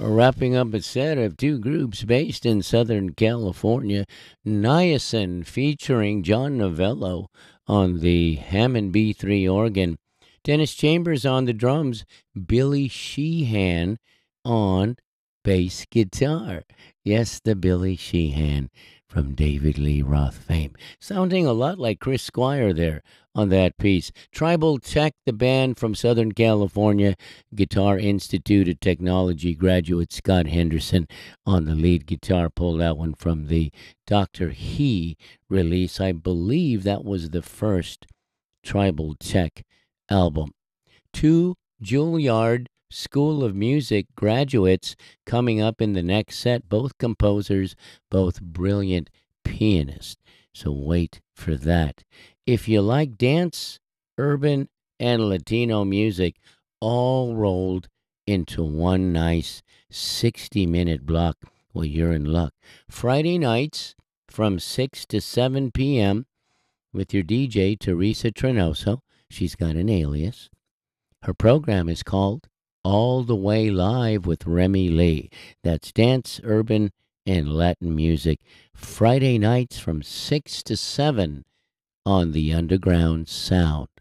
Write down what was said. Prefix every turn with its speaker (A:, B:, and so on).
A: Wrapping up a set of two groups based in Southern California, Niacin featuring John Novello on the Hammond B3 organ, Dennis Chambers on the drums, Billy Sheehan on bass guitar. Yes, the Billy Sheehan from David Lee Roth fame. Sounding a lot like Chris Squire there on that piece. Tribal Tech, the band from Southern California, Guitar Institute of Technology graduate Scott Henderson on the lead guitar. Pulled that one from the Dr. He release. I believe that was the first Tribal Tech album. Two Juilliard School of Music graduates coming up in the next set, both composers, both brilliant pianists. So wait for that. If you like dance, urban, and Latino music, all rolled into one nice 60-minute block, well, you're in luck. Friday nights from 6 to 7 p.m. with your DJ, Teresa Trenoso. She's got an alias. Her program is called All the Way Live with Remy Lee. That's dance, urban, and Latin music. Friday nights from 6 to 7 on the Underground Sound.